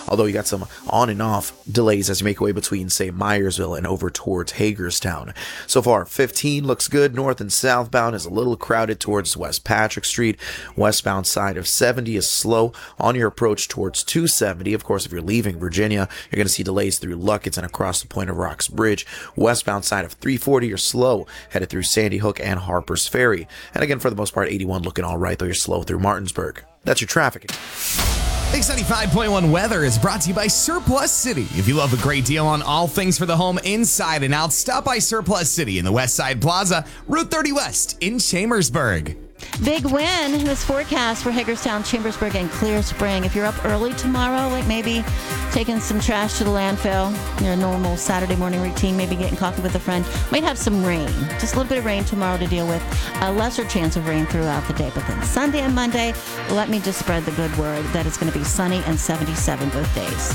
although you got some on and off delays as you make your way between, say, Myersville and over towards Hagerstown. So far, 15 looks good. North and southbound is a little crowded towards West Patrick Street. Westbound side of 70 is slow on your approach towards 270. Of course, if you're leaving Virginia, you're going to see delays through Luckett's and across the Point of Rocks Bridge. Westbound side of 340, you're slow headed through Sandy Hook and Harper's Ferry. And again, for the most part, 81 looking all right, though you're slow through Martinsburg. That's your traffic. Mix 95.1 weather is brought to you by Surplus City. If you love a great deal on all things for the home inside and out, stop by Surplus City in the West Side Plaza, Route 30 West in Chambersburg. Big win in this forecast for Hagerstown, Chambersburg, and Clear Spring. If you're up early tomorrow, like maybe taking some trash to the landfill, your normal Saturday morning routine, maybe getting coffee with a friend, might have some rain. Just a little bit of rain tomorrow to deal with. A lesser chance of rain throughout the day. But then Sunday and Monday, let me just spread the good word that it's going to be sunny and 77 both days.